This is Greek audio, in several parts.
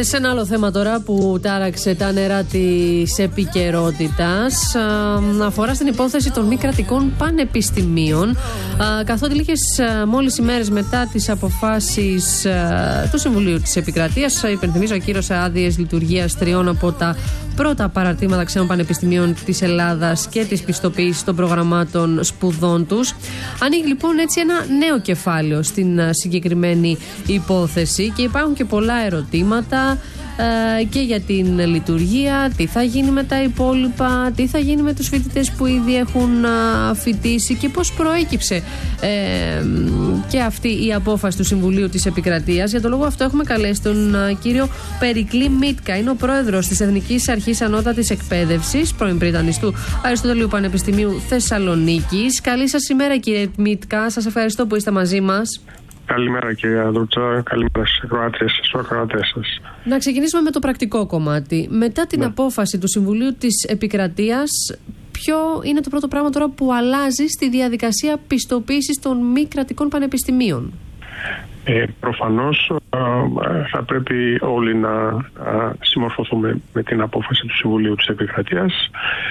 Σε ένα άλλο θέμα τώρα που τάραξε τα νερά της επικαιρότητας, αφορά στην υπόθεση των μη κρατικών πανεπιστημίων, καθότι λίγες μόλις ημέρες μετά τις αποφάσεις του Συμβουλίου της Επικρατείας, υπενθυμίζω, ακύρωσε άδειες λειτουργίας 3 από τα πρώτα παραρτήματα ξένων πανεπιστημίων της Ελλάδας και της πιστοποίησης των προγραμμάτων σπουδών τους. Ανοίγει λοιπόν έτσι ένα νέο κεφάλαιο στην συγκεκριμένη υπόθεση και υπάρχουν και πολλά ερωτήματα και για την λειτουργία, τι θα γίνει με τα υπόλοιπα, τι θα γίνει με τους φοιτητές που ήδη έχουν φοιτήσει και πώς προέκυψε και αυτή η απόφαση του Συμβουλίου της Επικρατείας. Για το λόγο αυτό έχουμε καλέσει τον κύριο Περικλή Μίτκα. Είναι ο πρόεδρος της Εθνικής Αρχής Ανώτατης Εκπαίδευσης, πρώην πριτανιστού Αριστοτελείου Πανεπιστημίου Θεσσαλονίκης. Καλή σας ημέρα, κύριε Μίτκα. Σας ευχαριστώ που είστε μαζί μας. Καλημέρα, κυρία Δρούτσα. Καλημέρα στους ακροατές σας. Να ξεκινήσουμε με το πρακτικό κομμάτι. Μετά την απόφαση του Συμβουλίου της Επικρατείας, ποιο είναι το πρώτο πράγμα τώρα που αλλάζει στη διαδικασία πιστοποίησης των μη κρατικών πανεπιστημίων? Προφανώς θα πρέπει όλοι να συμμορφωθούμε με την απόφαση του Συμβουλίου της Επικρατείας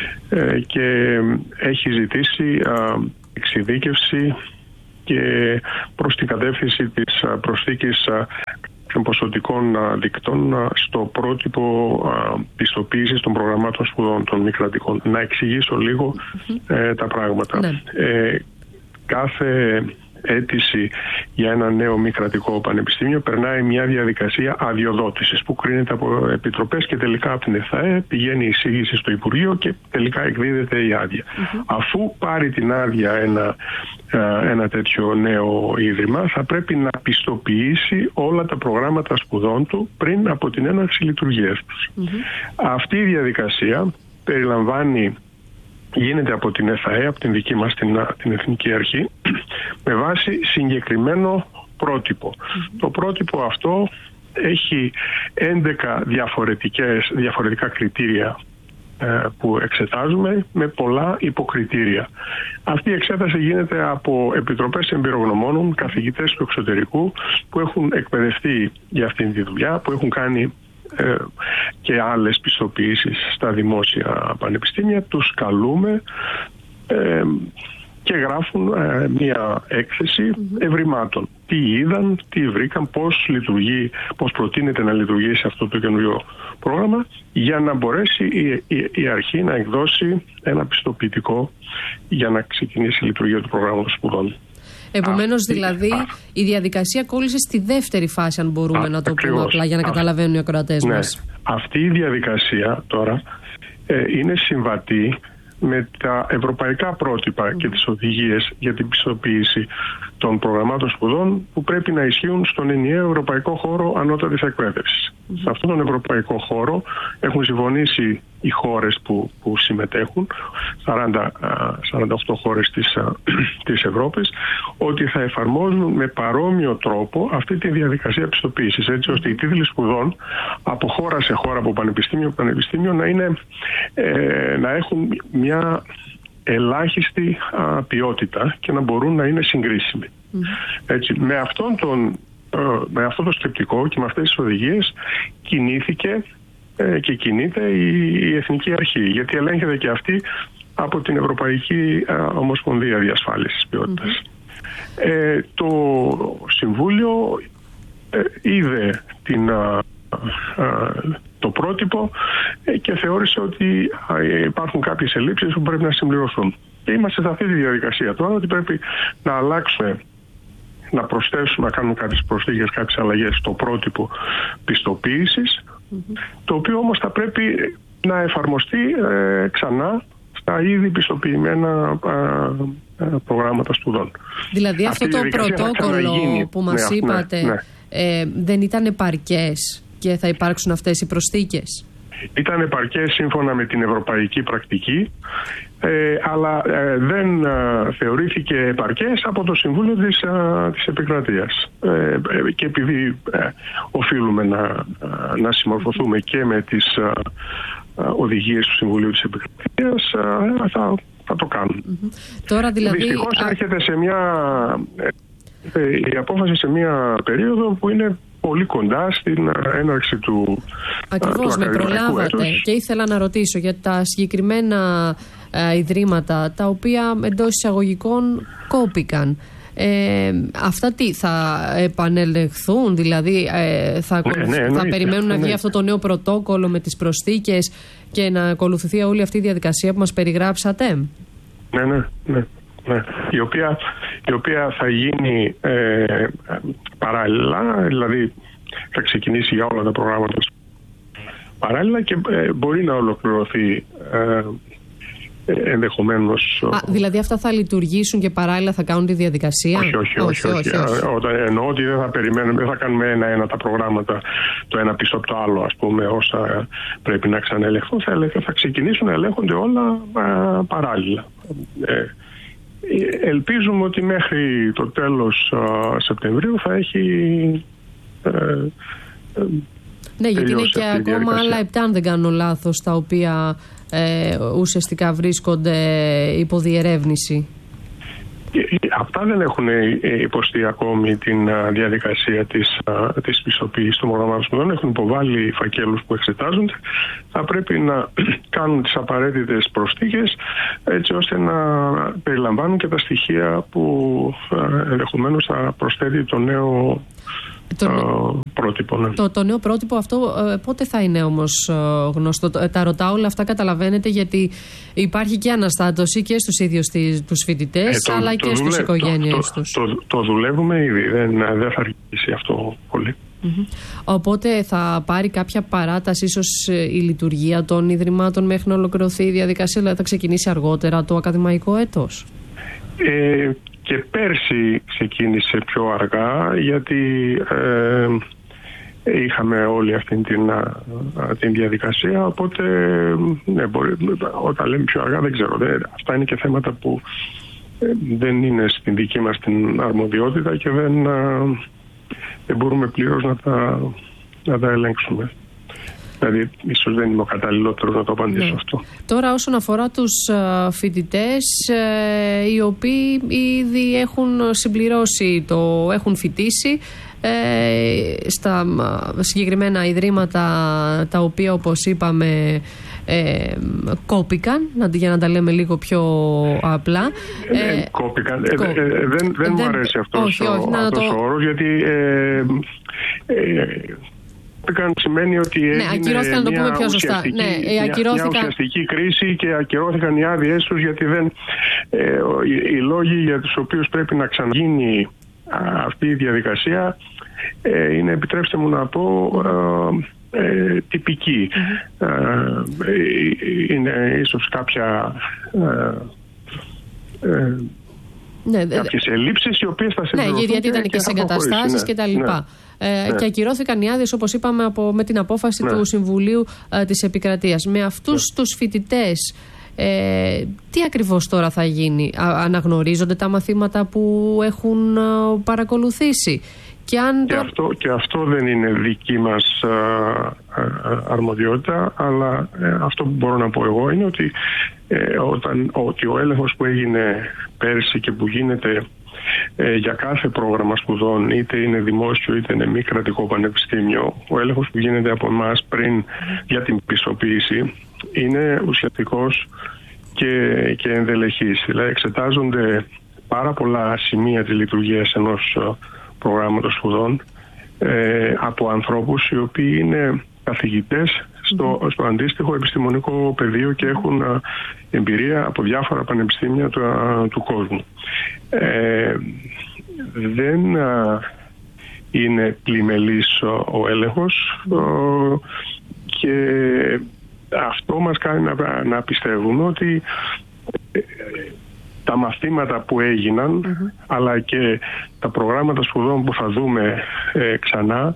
και έχει ζητήσει εξειδίκευση και προς την κατεύθυνση της προσθήκης των ποσοτικών δικτών στο πρότυπο πιστοποίησης των προγραμμάτων σπουδών των μη κρατικών. Να εξηγήσω λίγο τα πράγματα. Ναι. Κάθε αίτηση για ένα νέο μη κρατικό πανεπιστήμιο περνάει μια διαδικασία αδειοδότησης που κρίνεται από επιτροπές και τελικά από την ΕΘΑΕ πηγαίνει η εισήγηση στο Υπουργείο και τελικά εκδίδεται η άδεια. Αφού πάρει την άδεια ένα τέτοιο νέο ίδρυμα, θα πρέπει να πιστοποιήσει όλα τα προγράμματα σπουδών του πριν από την έναρξη λειτουργίας τους. Αυτή η διαδικασία γίνεται από την ΕΘΑΕ, από την δική μας την Εθνική Αρχή, με βάση συγκεκριμένο πρότυπο. Το πρότυπο αυτό έχει 11 διαφορετικά κριτήρια που εξετάζουμε με πολλά υποκριτήρια. Αυτή η εξέταση γίνεται από επιτροπές εμπειρογνωμόνων, καθηγητές του εξωτερικού που έχουν εκπαιδευτεί για αυτήν τη δουλειά, που έχουν κάνει και άλλες πιστοποιήσεις στα δημόσια πανεπιστήμια. Τους καλούμε και γράφουν μία έκθεση ευρημάτων. Τι είδαν, τι βρήκαν, πώς προτείνεται να λειτουργήσει αυτό το καινούριο πρόγραμμα, για να μπορέσει η αρχή να εκδώσει ένα πιστοποιητικό για να ξεκινήσει η λειτουργία του προγράμματος σπουδών. Επομένως, δηλαδή, η διαδικασία κόλλησε στη δεύτερη φάση, αν μπορούμε να το πούμε απλά, για να καταλαβαίνουν οι ακροατές μας. Αυτή η διαδικασία τώρα είναι συμβατή με τα ευρωπαϊκά πρότυπα και τις οδηγίες για την πιστοποίηση των προγραμμάτων σπουδών που πρέπει να ισχύουν στον ενιαίο ευρωπαϊκό χώρο ανώτατης εκπαίδευσης. Σε αυτόν τον ευρωπαϊκό χώρο έχουν συμφωνήσει οι χώρες που συμμετέχουν, 48 χώρες της Ευρώπης, ότι θα εφαρμόζουν με παρόμοιο τρόπο αυτή τη διαδικασία πιστοποίησης, έτσι ώστε οι τίτλοι σπουδών από χώρα σε χώρα, από πανεπιστήμιο να έχουν μια ελάχιστη ποιότητα και να μπορούν να είναι συγκρίσιμοι. Έτσι, με αυτό το σκεπτικό και με αυτές τις οδηγίες κινήθηκε και κινείται η Εθνική Αρχή, γιατί ελέγχεται και αυτή από την Ευρωπαϊκή Ομοσπονδία Διασφάλισης Ποιότητας. Το Συμβούλιο είδε το πρότυπο και θεώρησε ότι υπάρχουν κάποιες ελλείψεις που πρέπει να συμπληρωθούν. Και είμαστε σε αυτή τη διαδικασία τώρα, ότι πρέπει να αλλάξουμε, να προσθέσουμε, να κάνουμε κάποιες προσθήκες, κάποιες αλλαγές στο πρότυπο πιστοποίησης, το οποίο όμως θα πρέπει να εφαρμοστεί ξανά στα ήδη πιστοποιημένα προγράμματα σπουδών. Δηλαδή αυτό το πρωτόκολλο που μας είπατε δεν ήταν επαρκές και θα υπάρξουν αυτές οι προσθήκες? Ήταν επαρκές σύμφωνα με την ευρωπαϊκή πρακτική, αλλά δεν θεωρήθηκε επαρκές από το Συμβούλιο της Επικρατείας. Και επειδή οφείλουμε να συμμορφωθούμε και με τις οδηγίες του Συμβουλίου της Επικρατείας, θα το κάνουμε. Τώρα δηλαδή... Δυστυχώς έρχεται η απόφαση σε μια περίοδο που είναι πολύ κοντά στην έναρξη του Ακριβώς, με προλάβατε έτους. Και ήθελα να ρωτήσω για τα συγκεκριμένα ιδρύματα τα οποία εντός εισαγωγικών κόπηκαν. Αυτά τι θα επανελεχθούν, δηλαδή θα περιμένουν να βγει αυτό το νέο πρωτόκολλο με τις προσθήκες και να ακολουθηθεί όλη αυτή η διαδικασία που μας περιγράψατε? Ναι. Η οποία θα γίνει παράλληλα, δηλαδή θα ξεκινήσει για όλα τα προγράμματα παράλληλα και μπορεί να ολοκληρωθεί ενδεχομένως. Δηλαδή αυτά θα λειτουργήσουν και παράλληλα θα κάνουν τη διαδικασία? Όχι. Όταν εννοώ ότι δεν θα περιμένουμε, δεν θα κάνουμε ένα-ένα τα προγράμματα το ένα πίσω από το άλλο, ας πούμε, όσα πρέπει να ξαναελεγχθούν. Θα ξεκινήσουν να ελέγχονται όλα παράλληλα. Ελπίζουμε ότι μέχρι το τέλος Σεπτεμβρίου θα έχει ναι, γιατί είναι και ακόμα άλλα 7, αν δεν κάνω λάθος, τα οποία ουσιαστικά βρίσκονται υπό διερεύνηση. Αυτά δεν έχουν υποστεί ακόμη την διαδικασία της πιστοποίησης των προγραμμάτων σπουδών. Έχουν υποβάλει φακέλους που εξετάζονται. Θα πρέπει να κάνουν τις απαραίτητες προσθήκες έτσι ώστε να περιλαμβάνουν και τα στοιχεία που ενδεχομένως θα προσθέτει το νέο πρότυπο. Ναι. Το νέο πρότυπο αυτό πότε θα είναι όμως γνωστό? Τα ρωτάω όλα αυτά, καταλαβαίνετε, γιατί υπάρχει και αναστάτωση και στους ίδιους τους φοιτητές αλλά και στους οικογένειες τους. Το δουλεύουμε ήδη, δεν θα αργήσει αυτό πολύ. Οπότε θα πάρει κάποια παράταση ίσως η λειτουργία των ιδρυμάτων μέχρι να ολοκληρωθεί η διαδικασία, δηλαδή θα ξεκινήσει αργότερα το ακαδημαϊκό έτος? Και πέρσι ξεκίνησε πιο αργά, γιατί είχαμε όλη αυτή την διαδικασία, οπότε ναι, όταν λέμε πιο αργά δεν ξέρω, αυτά είναι και θέματα που δεν είναι στην δική μας την αρμοδιότητα και δεν μπορούμε πλήρως να τα ελέγξουμε. Δηλαδή, ίσως δεν είμαι ο καταλληλότερος να το απαντήσω αυτό. Τώρα, όσον αφορά τους φοιτητές, οι οποίοι ήδη έχουν συμπληρώσει, έχουν φοιτήσει στα συγκεκριμένα ιδρύματα, τα οποία, όπως είπαμε, κόπηκαν, για να τα λέμε λίγο πιο απλά. Κόπηκαν. Δεν μου αρέσει αυτός ο όρος, γιατί σημαίνει ότι έγινε μια ουσιαστική κρίση και ακυρώθηκαν οι άδειές τους, γιατί οι λόγοι για τους οποίους πρέπει να ξαναγίνει αυτή η διαδικασία είναι, επιτρέψτε μου να πω, τυπική. Είναι ίσως κάποιες ελλείψεις οι οποίες θα συμπληρωθούν. Ναι, γιατί ήταν και σε εγκαταστάσεις και τα λοιπά. Και ακυρώθηκαν οι άδειες, όπως είπαμε, με την απόφαση του Συμβουλίου της Επικρατείας. Με αυτούς τους φοιτητές, τι ακριβώς τώρα θα γίνει? Αναγνωρίζονται τα μαθήματα που έχουν παρακολουθήσει? Και αυτό δεν είναι δική μας αρμοδιότητα, αλλά αυτό που μπορώ να πω εγώ είναι ότι ο έλεγχος που έγινε πέρσι και που γίνεται για κάθε πρόγραμμα σπουδών, είτε είναι δημόσιο είτε είναι μη κρατικό πανεπιστήμιο, ο έλεγχος που γίνεται από εμάς πριν για την πιστοποίηση είναι ουσιαστικός και ενδελεχής. Δηλαδή εξετάζονται πάρα πολλά σημεία της λειτουργίας ενός προγράμματος σπουδών από ανθρώπους οι οποίοι είναι καθηγητές στο αντίστοιχο επιστημονικό πεδίο και έχουν εμπειρία από διάφορα πανεπιστήμια του κόσμου. Δεν είναι πλημελής ο έλεγχος και αυτό μας κάνει να πιστεύουμε ότι τα μαθήματα που έγιναν αλλά και τα προγράμματα σπουδών που θα δούμε ξανά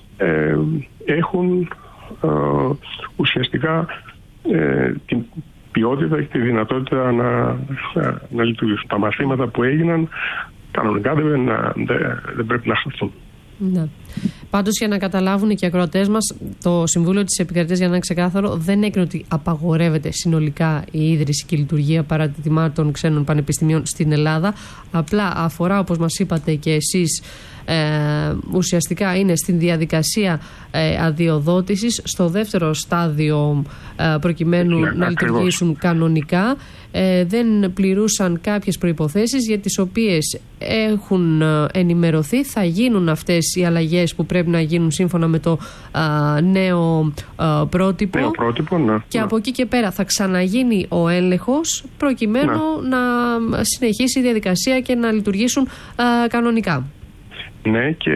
έχουν ουσιαστικά την ποιότητα και τη δυνατότητα να λειτουργήσουν. Τα μαθήματα που έγιναν κανονικά δεν πρέπει να χαθούν. Ναι. Πάντως, για να καταλάβουν και οι ακροατές μας, το Συμβούλιο της Επικρατείας, για να είναι ξεκάθαρο, δεν έκρινε ότι απαγορεύεται συνολικά η ίδρυση και η λειτουργία παρατηρημάτων ξένων πανεπιστημίων στην Ελλάδα. Απλά αφορά, όπως μας είπατε και εσείς, ουσιαστικά είναι στην διαδικασία αδειοδότησης, στο δεύτερο στάδιο προκειμένου να λειτουργήσουν κανονικά. Δεν πληρούσαν κάποιες προϋποθέσεις για τις οποίες έχουν ενημερωθεί. Θα γίνουν αυτές οι αλλαγές που πρέπει να γίνουν σύμφωνα με το νέο πρότυπο. Και από εκεί και πέρα θα ξαναγίνει ο έλεγχος προκειμένου να συνεχίσει η διαδικασία και να λειτουργήσουν κανονικά. Ναι, και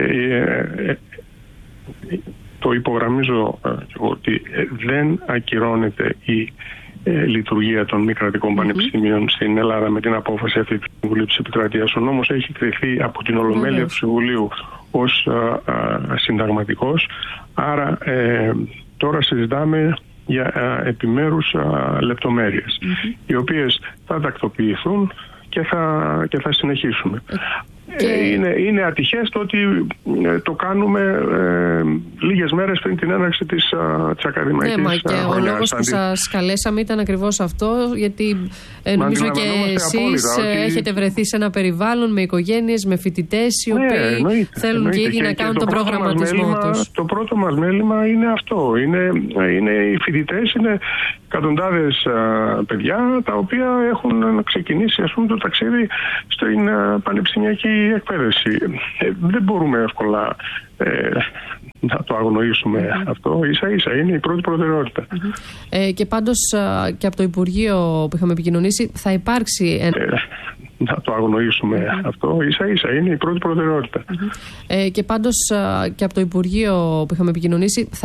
το υπογραμμίζω ότι δεν ακυρώνεται η λειτουργία των μη κρατικών πανεπιστημίων στην Ελλάδα με την απόφαση αυτή του Συμβουλίου της Επικρατείας. Ο νόμος έχει κριθεί από την Ολομέλεια του Συμβουλίου ως συνταγματικός, άρα τώρα συζητάμε για επιμέρους λεπτομέρειες, οι οποίες θα τακτοποιηθούν και θα συνεχίσουμε. Είναι ατυχές το ότι το κάνουμε λίγες μέρες πριν την έναρξη της ακαδημαϊκής χρονιάς. Και ο λόγος που σας καλέσαμε ήταν ακριβώς αυτό, γιατί νομίζω και εσείς έχετε βρεθεί σε ένα περιβάλλον με οικογένειες, με φοιτητές οι οποίοι θέλουν και ήδη να κάνουν τον προγραμματισμό τους. Το πρώτο μας μέλημα είναι αυτό. Είναι οι φοιτητές, είναι εκατοντάδες παιδιά τα οποία έχουν ξεκινήσει το ταξίδι στην πανεπιστημιακή εκπαίδευση. Δεν μπορούμε εύκολα να το αγνοήσουμε αυτό. Ίσα-ίσα είναι η πρώτη προτεραιότητα. Και πάντως και από το Υπουργείο που είχαμε επικοινωνήσει θα υπάρξει... να το αγνοήσουμε αυτό. Ίσα-ίσα είναι η πρώτη προτεραιότητα. Και πάντως και από το Υπουργείο που είχαμε επικοινωνήσει